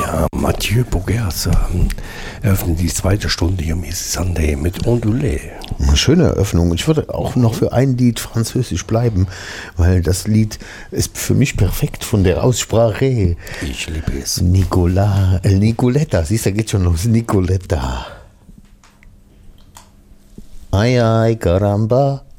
Ja, Mathieu Bougers eröffnet die zweite Stunde hier Miss Sunday mit Ondulé. Eine schöne Eröffnung. Ich würde auch noch für ein Lied französisch bleiben, weil das Lied ist für mich perfekt von der Aussprache. Ich liebe es. Nicoletta, siehst du, da geht schon los. Nicoletta. Ay, ay, caramba.